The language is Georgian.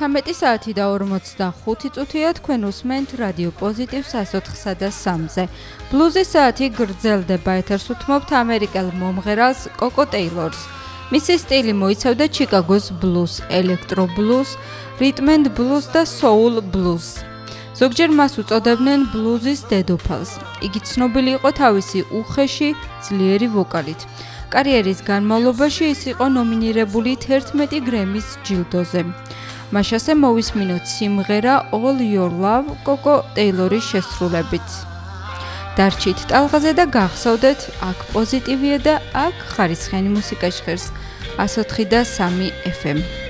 13 საათი და 45 წუთია თქვენ უსმენთ რადიო პოზიტივ 104.3-ზე. ბლუზის საათი გრძელდება, ეთერს უთმობთ ამერიკელ მომღერალს კოკო ტეილორს. მისი სტილი მოიცავდა ჩიკაგოს ბლუზ, ელექტრო ბლუზ, რიტმ ენდ ბლუზ და soul ბლუზ. ზოგჯერ მას უწოდებდნენ ბლუზის დედოფალს. იგი ცნობილი იყო თავისი უხეში, ძლიერი ვოკალით. კარიერის განმავლობაში ის იყო ნომინირებული 11 გრემის ჯილდოზე. მაშასე მოვისმინოთ სიმღერა All Your Love კოკო ტეილორის შესრულებით. დარჩით ტალღაზე და გახსოვდეთ, აქ პოზიტივია და აქ ხარისხიანი მუსიკა ჟღერს 104.3 FM.